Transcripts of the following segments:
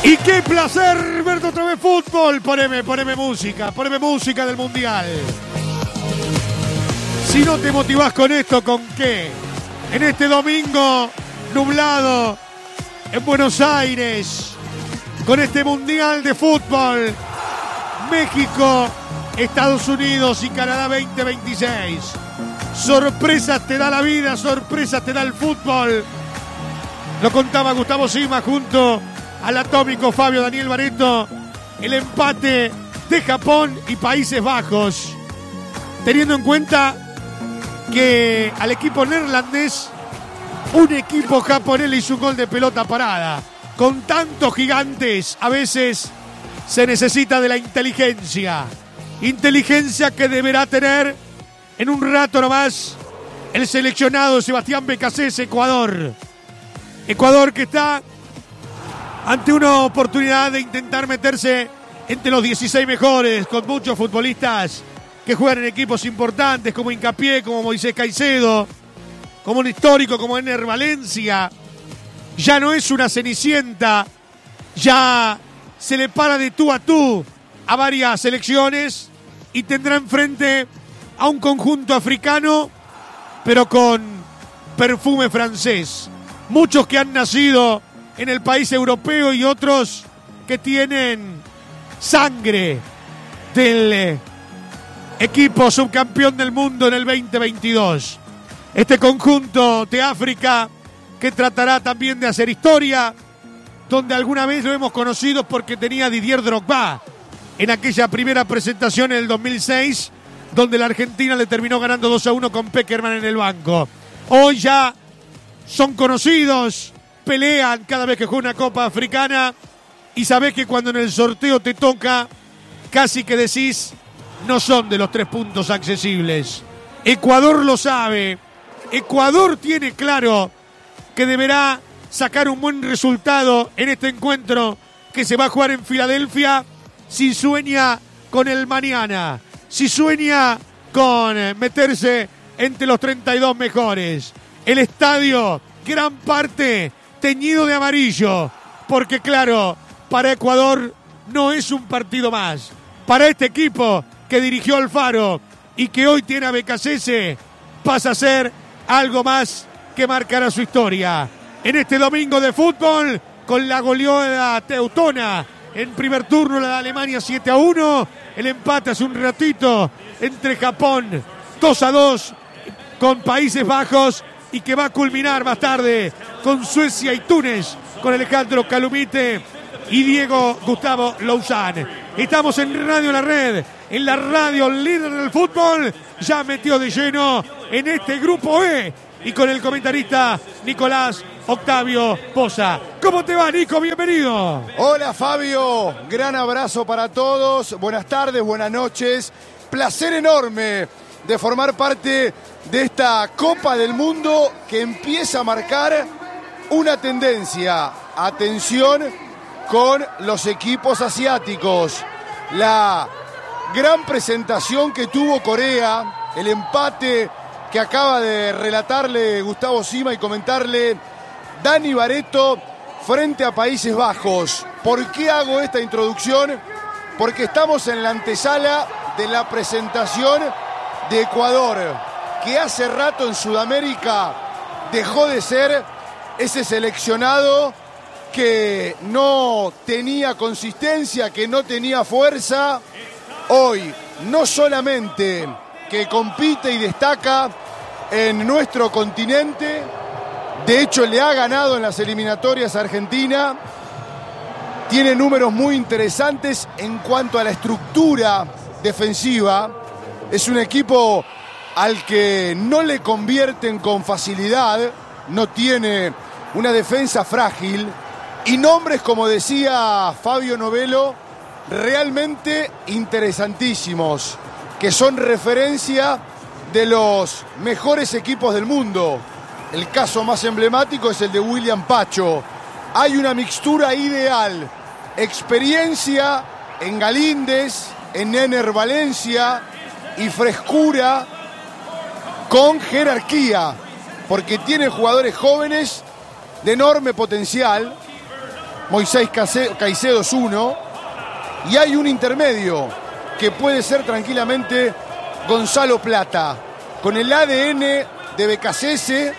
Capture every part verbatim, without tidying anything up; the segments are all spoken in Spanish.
Y qué placer verte otra vez fútbol. Poneme, poneme música, poneme música del Mundial. Si no te motivás con esto, ¿con qué? En este domingo nublado en Buenos Aires, con este Mundial de Fútbol, México, Estados Unidos y Canadá veinte veintiséis. Sorpresas te da la vida, sorpresas te da el fútbol. Lo contaba Gustavo Sima junto al atómico Fabio Daniel Barreto, el empate de Japón y Países Bajos, teniendo en cuenta que al equipo neerlandés, un equipo japonés le hizo un gol de pelota parada. Con tantos gigantes, a veces se necesita de la inteligencia. Inteligencia que deberá tener en un rato nomás el seleccionado Sebastián Becasés, Ecuador. Ecuador que está ante una oportunidad de intentar meterse entre los dieciséis mejores, con muchos futbolistas que juegan en equipos importantes como Hincapié, como Moisés Caicedo, como un histórico como Ener Valencia. Ya no es una cenicienta, ya se le para de tú a tú a varias selecciones y tendrá enfrente a un conjunto africano, pero con perfume francés. Muchos que han nacido en el país europeo y otros que tienen sangre del equipo subcampeón del mundo en el veinte veintidós. Este conjunto de África que tratará también de hacer historia, donde alguna vez lo hemos conocido porque tenía Didier Drogba en aquella primera presentación en el dos mil seis, donde la Argentina le terminó ganando dos a uno con Peckerman en el banco. Hoy ya son conocidos, pelean cada vez que juega una Copa Africana y sabés que cuando en el sorteo te toca, casi que decís, no son de los tres puntos accesibles. Ecuador lo sabe, Ecuador tiene claro que deberá sacar un buen resultado en este encuentro que se va a jugar en Filadelfia si sueña con el mañana, si sueña con meterse entre los treinta y dos mejores. El estadio, gran parte teñido de amarillo, porque claro, para Ecuador no es un partido más. Para este equipo que dirigió Alfaro y que hoy tiene a Becasese, pasa a ser algo más que marcará su historia. En este domingo de fútbol, con la goleada teutona, en primer turno la de Alemania siete a uno, el empate hace un ratito entre Japón dos a dos con Países Bajos, y que va a culminar más tarde con Suecia y Túnez, con Alejandro Calumite y Diego Gustavo Louzán. Estamos en Radio La Red, en la radio líder del fútbol, ya metió de lleno en este grupo E, y con el comentarista Nicolás Octavio Poza. ¿Cómo te va, Nico? Bienvenido. Hola, Fabio. Gran abrazo para todos. Buenas tardes, buenas noches. Placer enorme de formar parte de esta Copa del Mundo que empieza a marcar una tendencia. Atención con los equipos asiáticos. La gran presentación que tuvo Corea, el empate que acaba de relatarle Gustavo Sima y comentarle Dani Barreto frente a Países Bajos. ¿Por qué hago esta introducción? Porque estamos en la antesala de la presentación de Ecuador, que hace rato en Sudamérica dejó de ser ese seleccionado que no tenía consistencia, que no tenía fuerza. Hoy, no solamente que compite y destaca en nuestro continente, de hecho le ha ganado en las eliminatorias a Argentina, tiene números muy interesantes en cuanto a la estructura defensiva. Es un equipo al que no le convierten con facilidad, no tiene una defensa frágil, y nombres, como decía Fabio Novello, realmente interesantísimos, que son referencia de los mejores equipos del mundo. El caso más emblemático es el de William Pacho. Hay una mixtura ideal, experiencia en Galíndez, en Ener Valencia, y frescura con jerarquía, porque tiene jugadores jóvenes de enorme potencial, Moisés Caicedo es uno. Y hay un intermedio que puede ser tranquilamente Gonzalo Plata. Con el A D N de Becasese,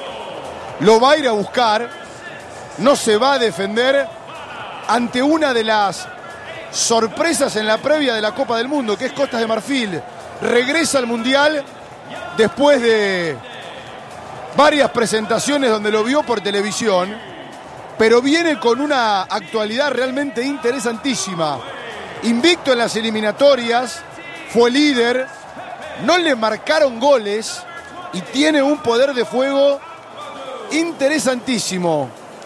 lo va a ir a buscar. No se va a defender ante una de las sorpresas en la previa de la Copa del Mundo, que es Costa de Marfil. Regresa al Mundial después de varias presentaciones donde lo vio por televisión, pero viene con una actualidad realmente interesantísima. Invicto en las eliminatorias, fue líder, no le marcaron goles y tiene un poder de fuego interesantísimo.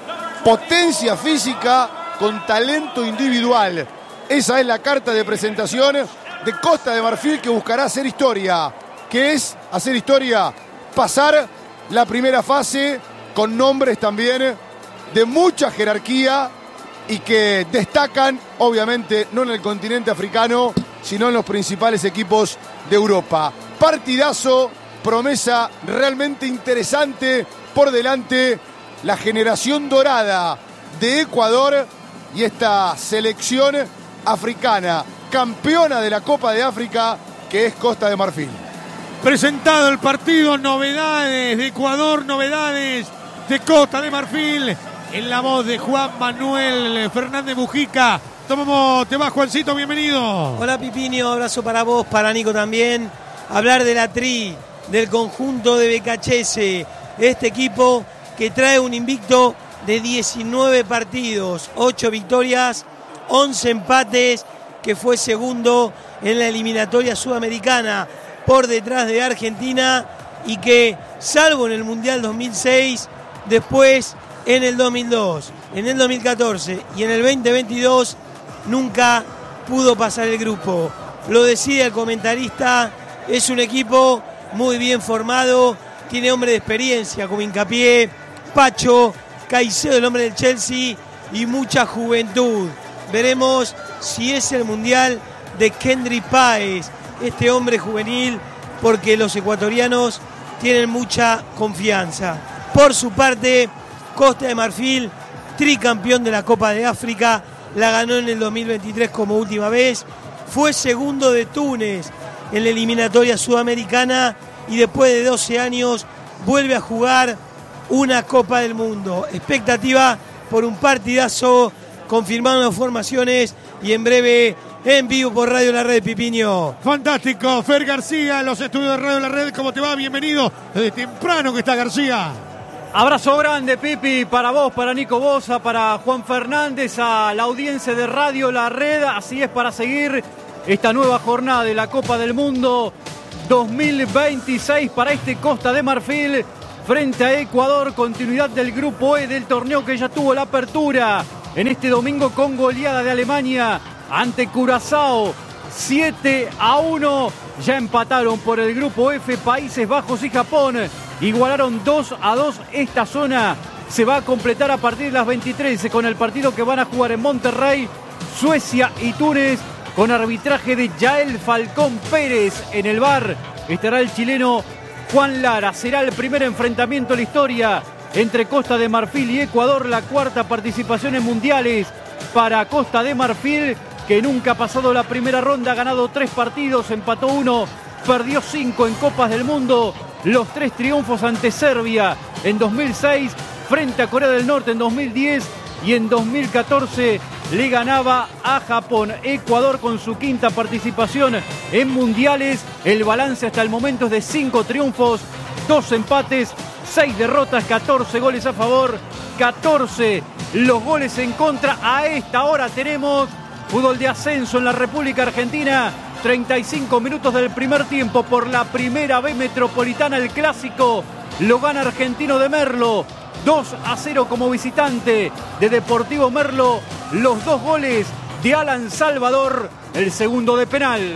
Potencia física con talento individual. Esa es la carta de presentación de Costa de Marfil, que buscará hacer historia. ¿Qué es hacer historia? Pasar la primera fase con nombres también de mucha jerarquía y que destacan, obviamente, no en el continente africano, sino en los principales equipos de Europa. Partidazo, promesa realmente interesante por delante, la generación dorada de Ecuador y esta selección africana, campeona de la Copa de África, que es Costa de Marfil. Presentado el partido, novedades de Ecuador, novedades de Costa de Marfil, en la voz de Juan Manuel Fernández Mujica. ¿Cómo te va, Juancito? Bienvenido. Hola, Pipinio, abrazo para vos, para Nico también. Hablar de la tri, del conjunto de Becasese, este equipo que trae un invicto de diecinueve partidos, ocho victorias, once empates, que fue segundo en la eliminatoria sudamericana por detrás de Argentina y que, salvo en el Mundial dos mil seis, después en el dos mil dos, en el dos mil catorce y en el veinte veintidós nunca pudo pasar el grupo. Lo decía el comentarista, es un equipo muy bien formado, tiene hombre de experiencia como Hincapié, Pacho, Caicedo, el hombre del Chelsea, y mucha juventud. Veremos si es el Mundial de Kendry Páez, este hombre juvenil, porque los ecuatorianos tienen mucha confianza. Por su parte, Costa de Marfil, tricampeón de la Copa de África, la ganó en el dos mil veintitrés como última vez, fue segundo de Túnez en la eliminatoria sudamericana y después de doce años vuelve a jugar una Copa del Mundo. Expectativa por un partidazo, confirmando formaciones y en breve en vivo por Radio La Red, Pipiño. Fantástico, Fer García, en los estudios de Radio La Red. ¿Cómo te va? Bienvenido. Desde temprano que está García. Abrazo grande, Pipi, para vos, para Nico Bosa, para Juan Fernández, a la audiencia de Radio La Red. Así es, para seguir esta nueva jornada de la Copa del Mundo dos mil veintiséis para este Costa de Marfil frente a Ecuador. Continuidad del grupo E del torneo que ya tuvo la apertura en este domingo con goleada de Alemania ante Curazao, siete a uno. Ya empataron por el grupo F Países Bajos y Japón. Igualaron dos a dos. Esta zona se va a completar a partir de las veintitrés con el partido que van a jugar en Monterrey, Suecia y Túnez, con arbitraje de Yael Falcón Pérez. En el V A R estará el chileno Juan Lara. Será el primer enfrentamiento en la historia entre Costa de Marfil y Ecuador, la cuarta participación en mundiales para Costa de Marfil, que nunca ha pasado la primera ronda, ha ganado tres partidos, empató uno, perdió cinco en Copas del Mundo. Los tres triunfos ante Serbia en dos mil seis, frente a Corea del Norte en dos mil diez y en dos mil catorce le ganaba a Japón. Ecuador, con su quinta participación en mundiales, el balance hasta el momento es de cinco triunfos, dos empates, seis derrotas, catorce goles a favor, catorce los goles en contra. A esta hora tenemos fútbol de ascenso en la República Argentina. treinta y cinco minutos del primer tiempo por la Primera B Metropolitana. El clásico lo gana Argentino de Merlo, dos a cero como visitante de Deportivo Merlo. Los dos goles de Alan Salvador, el segundo de penal.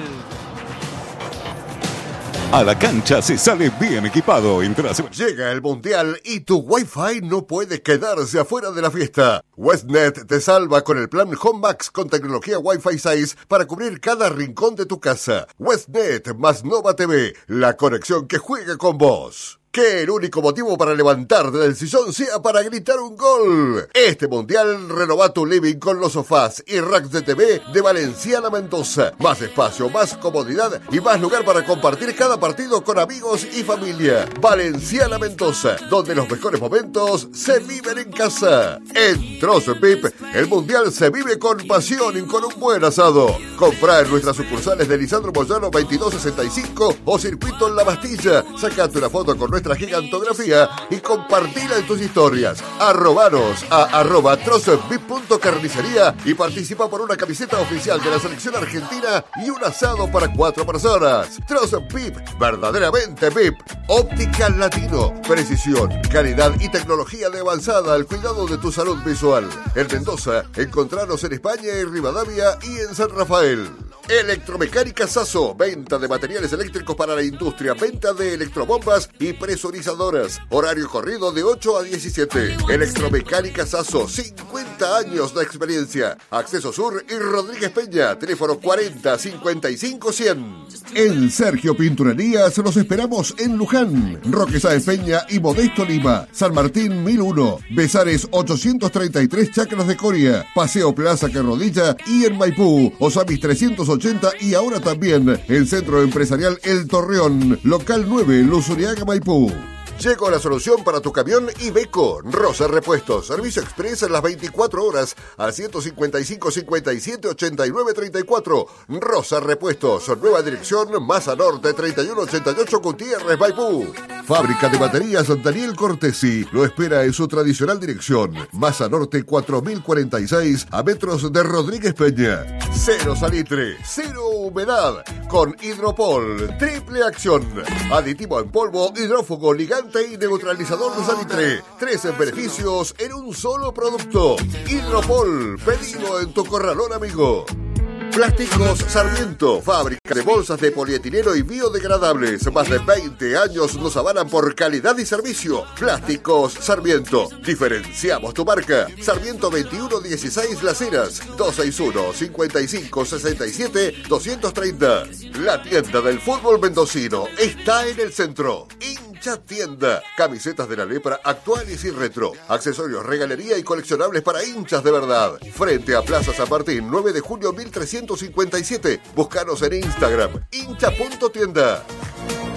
A la cancha se sale bien equipado. Llega el Mundial y tu Wi-Fi no puede quedarse afuera de la fiesta. Westnet te salva con el plan Home Max con tecnología Wi-Fi seis para cubrir cada rincón de tu casa. Westnet más Nova T V, la conexión que juega con vos. Que el único motivo para levantarte del sillón sea para gritar un gol. Este mundial renova tu living con los sofás y racks de T V de Valenciana Mendoza. Más espacio, más comodidad y más lugar para compartir cada partido con amigos y familia. Valenciana Mendoza, donde los mejores momentos se viven en casa. En Trozo V I P, el mundial se vive con pasión y con un buen asado. Comprá en nuestras sucursales de Lisandro Moyano veintidós sesenta y cinco o Circuito en La Bastilla. Sacate una foto con nuestra gigantografía y compartila en tus historias. Arrobanos a arroba trozovip.carnicería y participa por una camiseta oficial de la selección argentina y un asado para cuatro personas. Trozo V I P, verdaderamente V I P. Óptica Latino, precisión, calidad y tecnología de avanzada al cuidado de tu salud visual. En Mendoza, encontranos en España y Rivadavia y en San Rafael. Electromecánica Sasso, venta de materiales eléctricos para la industria, venta de electrobombas y presurizadoras. Horario corrido de ocho a diecisiete. Electromecánica Sasso, cincuenta años de experiencia. Acceso Sur y Rodríguez Peña, teléfono cuarenta cincuenta y cinco cien. En Sergio Pinturerías los esperamos en Luján, Roque Sáenz Peña y Modesto Lima, San Martín mil uno, Besares ochocientos treinta y tres, Chacras de Coria, Paseo Plaza Carrodilla y en Maipú, Osamis trescientos ochenta y ahora también en Centro Empresarial El Torreón, local nueve, Luzuriaga, Maipú. Llegó la solución para tu camión Iveco. Rosa Repuestos. Servicio express en las veinticuatro horas al ciento cincuenta y cinco cincuenta y siete ochenta y nueve treinta y cuatro. Rosa Repuestos. Nueva dirección, Masa Norte treinta y uno ochenta y ocho, Gutiérrez, Maipú. Fábrica de baterías Daniel Cortesi lo espera en su tradicional dirección. Masa Norte cuatro mil cuarenta y seis a metros de Rodríguez Peña. Cero salitre, cero humedad. Con Hidropol. Triple acción. Aditivo en polvo, hidrófugo, ligante y neutralizador de salitre. Tres beneficios en un solo producto. Hidropol, pedido en tu corralón amigo. Plásticos Sarmiento, fábrica de bolsas de polietileno y biodegradables. Más de veinte años nos avalan por calidad y servicio. Plásticos Sarmiento, diferenciamos tu marca. Sarmiento veintiuno dieciséis Las Heras, dos seis uno, cincuenta y cinco sesenta y siete, doscientos treinta. La tienda del fútbol mendocino está en el centro. Hincha Tienda, camisetas de la lepra actuales y retro, accesorios, regalería y coleccionables para hinchas de verdad. Frente a Plaza San Martín, nueve de junio mil trescientos cincuenta y siete. Búscanos en Instagram, hincha punto tienda.